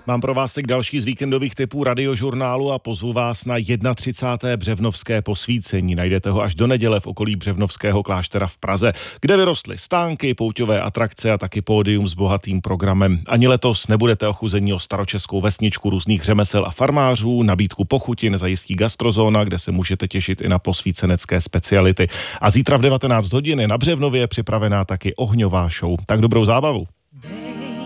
Mám pro vás tak další z víkendových typů radiožurnálu a pozvu vás na 31. břevnovské posvícení. Najdete ho až do neděle v okolí Břevnovského kláštera v Praze, kde vyrostly stánky, pouťové atrakce a taky pódium s bohatým programem. Ani letos nebudete ochuzení o staročeskou vesničku různých řemesel a farmářů, nabídku pochutin zajistí gastrozóna, kde se můžete těšit i na posvícenecké speciality. A zítra v 19 hodin na Břevnově je připravená taky ohňová show. Tak dobrou zábavu.